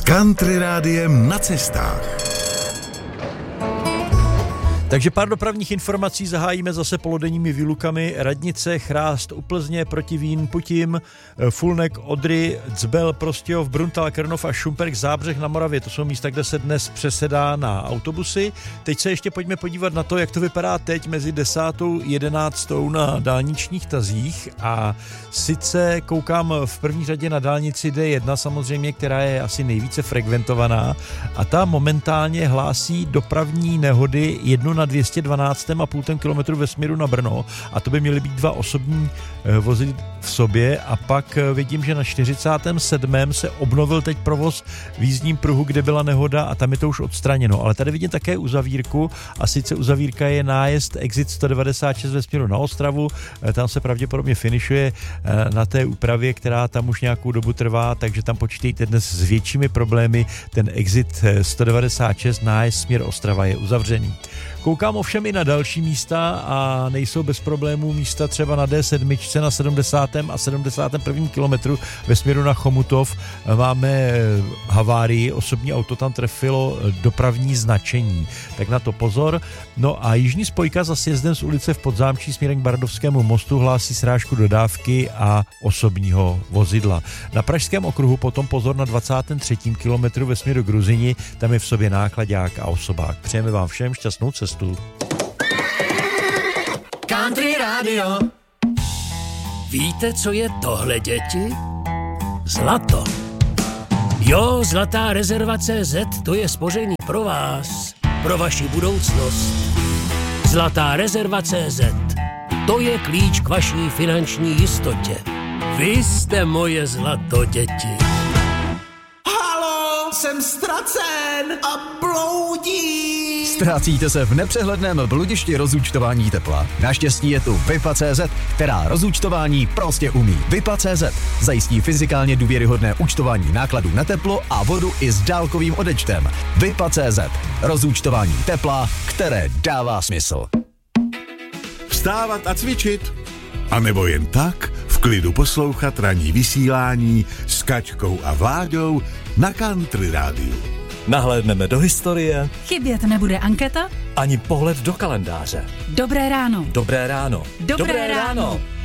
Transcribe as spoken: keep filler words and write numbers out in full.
Country rádiem na cestách. Takže pár dopravních informací zahájíme zase polodenními výlukami. Radnice, Chrást u Plzně, Protivín, Putim, Fulnek, Odry, Dzbel, Prostějov, Bruntal, Krnov a Šumperk, Zábřeh na Moravě. To jsou místa, kde se dnes přesedá na autobusy. Teď se ještě pojďme podívat na to, jak to vypadá teď mezi desátou a jedenáctou na dálničních tazích. A sice koukám v první řadě na dálnici D jedna samozřejmě, která je asi nejvíce frekventovaná. A ta momentálně hlásí dopravní nehody jednu na dvě stě dvanáct a půl kilometru ve směru na Brno a to by měly být dva osobní vozy v sobě a pak vidím, že na čtyřicátém sedmém se obnovil teď provoz v jízdním pruhu, kde byla nehoda a tam je to už odstraněno, ale tady vidím také uzavírku a sice uzavírka je nájezd Exit sto devadesát šest ve směru na Ostravu, tam se pravděpodobně finišuje na té úpravě, která tam už nějakou dobu trvá, takže tam počítejte dnes s většími problémy, ten Exit sto devadesát šest nájezd směr Ostrava je uzavřený. Koukám ovšem i na další místa a nejsou bez problémů místa třeba na D sedm na sedmdesátém a sedmdesátém prvním kilometru ve směru na Chomutov. Máme havárii, osobní auto tam trefilo dopravní značení. Tak na to pozor. No a jižní spojka za sjezdem z ulice v Podzámčí směrem k Bardovskému mostu hlásí srážku dodávky a osobního vozidla. Na Pražském okruhu potom pozor na dvacátém třetím kilometru ve směru Gruzini, tam je v sobě nákladák a osobák. Přejeme vám všem šťastnou cestu. Country Radio. Víte, co je tohle, děti? Zlato. Jo, Zlatá rezerva C Z, to je spoření pro vás, pro vaši budoucnost. Zlatá rezerva C Z, to je klíč k vaší finanční jistotě. Vy jste moje zlato, děti. Halo, jsem ztracen a bloudím. Ztrácíte se v nepřehledném bludišti rozúčtování tepla. Naštěstí je tu Vipa tečka cé zet, která rozúčtování prostě umí. Vipa tečka cé zet zajistí fyzikálně důvěryhodné účtování nákladů na teplo a vodu i s dálkovým odečtem. Vipa tečka cé zet. Rozúčtování tepla, které dává smysl. Vstávat a cvičit. A nebo jen tak v klidu poslouchat ranní vysílání s Kačkou a Vláďou na Country rádiu. Nahlédneme do historie. Chybět nebude anketa. Ani pohled do kalendáře. Dobré ráno. Dobré ráno. Dobré, Dobré ráno. ráno.